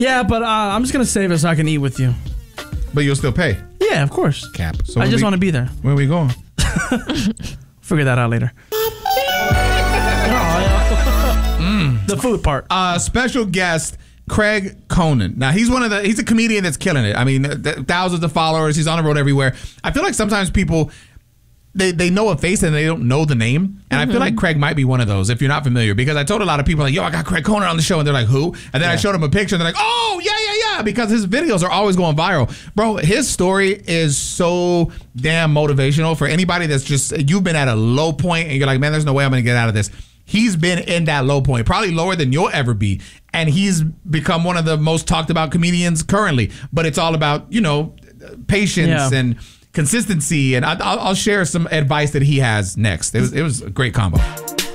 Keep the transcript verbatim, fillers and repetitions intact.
Yeah, but uh, I'm just gonna save it so I can eat with you. But you'll still pay. Yeah, of course. Cap. So I just want to be there. Where are we going? Figure that out later. mm. The food part. Uh, special guest Craig Conan. Now he's one of the. He's a comedian that's killing it. I mean, th- thousands of followers. He's on the road everywhere. I feel like sometimes people. They they know a face and they don't know the name. And mm-hmm. I feel like Craig might be one of those if you're not familiar. Because I told a lot of people, like, yo, I got Craig Conan on the show. And they're like, who? And then yeah. I showed them a picture and they're like, oh, yeah, yeah, yeah. Because his videos are always going viral. Bro, his story is so damn motivational for anybody that's just, you've been at a low point and you're like, man, there's no way I'm going to get out of this. He's been in that low point, probably lower than you'll ever be. And he's become one of the most talked about comedians currently. But it's all about, you know, patience yeah. and consistency, and I, I'll, I'll share some advice that he has next. It was it was a great combo.